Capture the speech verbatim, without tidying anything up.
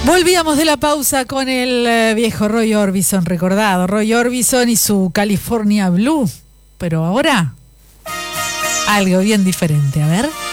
Volvíamos de la pausa con el eh, viejo Roy Orbison, recordado, Roy Orbison y su California Blue. Pero ahora, algo bien diferente, a ver.